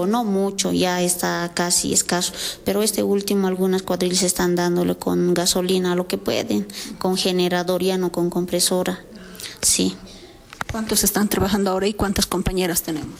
pero no mucho, ya está casi escaso. Pero este último, algunas cuadrillas están dándole con gasolina lo que pueden, con generador, ya no con compresora. Sí. ¿Cuántos están trabajando ahora y cuántas compañeras tenemos?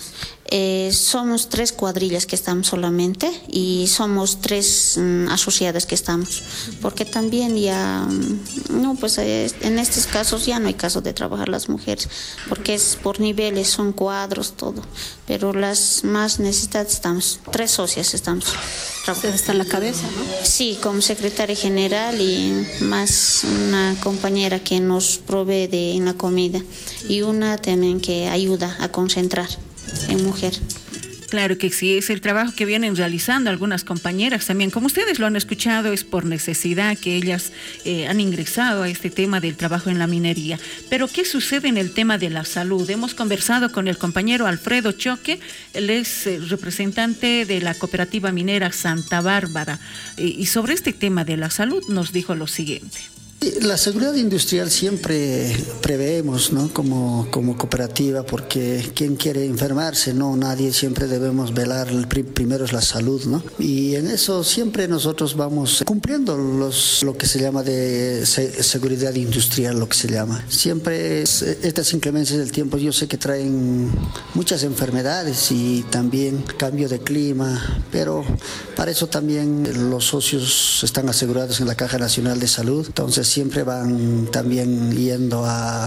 Somos 3 cuadrillas que estamos solamente y somos 3 asociadas que estamos, porque también ya, no, pues en estos casos ya no hay caso de trabajar las mujeres, porque es por niveles, son cuadros, todo, pero las más necesitadas estamos, 3 socias estamos. Usted está en la cabeza, ¿no? Sí, como secretaria general y más una compañera que nos provee en la comida y una también que ayuda a concentrar en mujer. Claro que sí, es el trabajo que vienen realizando algunas compañeras también. Como ustedes lo han escuchado, es por necesidad que ellas han ingresado a este tema del trabajo en la minería. Pero, ¿qué sucede en el tema de la salud? Hemos conversado con el compañero Alfredo Choque, él es representante de la cooperativa minera Santa Bárbara, y sobre este tema de la salud nos dijo lo siguiente. La seguridad industrial siempre preveemos, ¿no? Como cooperativa, porque ¿quién quiere enfermarse? No, nadie, siempre debemos velar, primero es la salud, ¿no? Y en eso siempre nosotros vamos cumpliendo lo que se llama de seguridad industrial, lo que se llama. Siempre estas inclemencias del tiempo yo sé que traen muchas enfermedades y también cambio de clima, pero para eso también los socios están asegurados en la Caja Nacional de Salud, entonces siempre van también yendo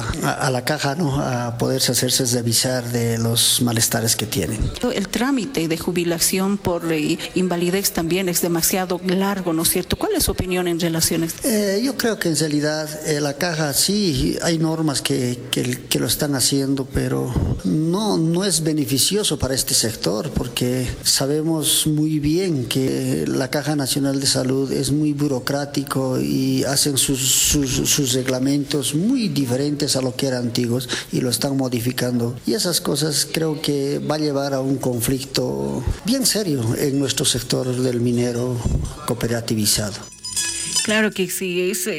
a la caja, ¿no? A poderse hacerse revisar de los malestares que tienen. El trámite de jubilación por invalidez también es demasiado largo, ¿no es cierto? ¿Cuál es su opinión en relación a esto? Yo creo que en realidad la caja sí hay normas que lo están haciendo, pero no es beneficioso para este sector, porque sabemos muy bien que la Caja Nacional de Salud es muy burocrático y hacen sus reglamentos muy diferentes a lo que eran antiguos y lo están modificando. Y esas cosas creo que va a llevar a un conflicto bien serio en nuestro sector del minero cooperativizado. Claro que sí, es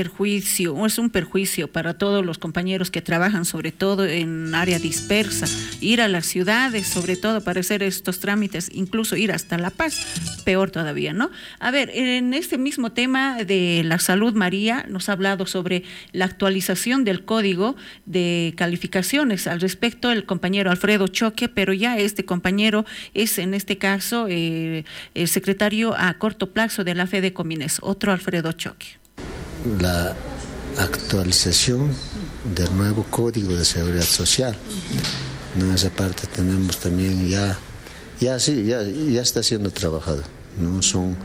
un perjuicio para todos los compañeros que trabajan, sobre todo en área dispersa, ir a las ciudades, sobre todo para hacer estos trámites, incluso ir hasta La Paz, peor todavía, ¿no? A ver, en este mismo tema de la salud, María nos ha hablado sobre la actualización del código de calificaciones. Al respecto, el compañero Alfredo Choque, pero ya este compañero es en este caso el secretario a corto plazo de la Fedecomines, otro Alfredo Choque. La actualización del nuevo Código de Seguridad Social. En esa parte tenemos también ya está siendo trabajado, ¿no? Son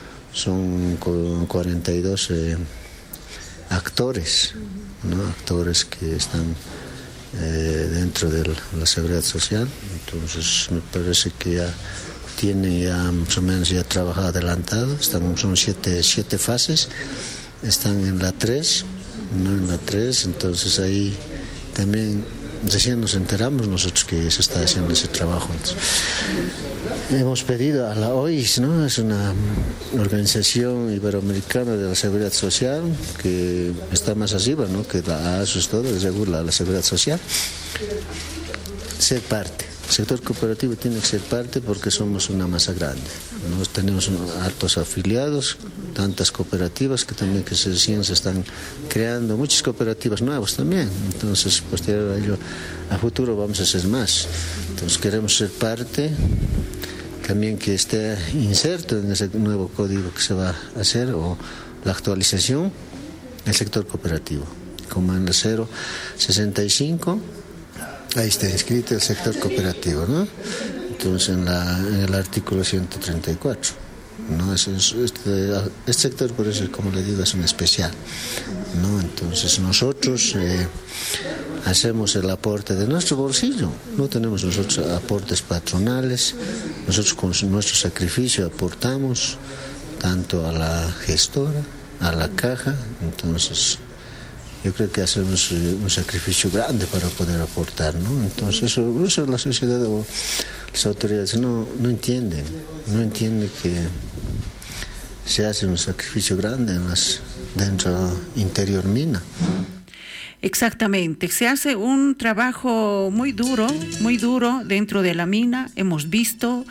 42 actores, ¿no? Actores que están dentro de la Seguridad Social. Entonces me parece que ya tiene ya más o menos ya trabajo adelantado. Son siete fases, están en la 3, no en la 3, entonces ahí también recién nos enteramos nosotros que se está haciendo ese trabajo. Entonces, hemos pedido a la OIS, ¿no? Es una organización iberoamericana de la seguridad social que está más arriba, ¿no? Que la ASUS, todo, que regula la seguridad social, ser parte. El sector cooperativo tiene que ser parte porque somos una masa grande. Nos tenemos altos afiliados, tantas cooperativas que también que recién se están creando, muchas cooperativas nuevas también. Entonces, posterior a ello, a futuro vamos a ser más. Entonces, queremos ser parte, también que esté inserto en ese nuevo código que se va a hacer o la actualización del sector cooperativo. Como en el 065. Ahí está inscrito el sector cooperativo, ¿no? Entonces, en el artículo 134, ¿no? Este sector, por eso, como le digo, es un especial, ¿no? Entonces, nosotros hacemos el aporte de nuestro bolsillo, no tenemos nosotros aportes patronales, nosotros con nuestro sacrificio aportamos tanto a la gestora, a la caja, entonces yo creo que hacemos un sacrificio grande para poder aportar, ¿no? Entonces eso la sociedad o las autoridades no entienden que se hace un sacrificio grande dentro interior mina. Exactamente, se hace un trabajo muy duro dentro de la mina. Hemos visto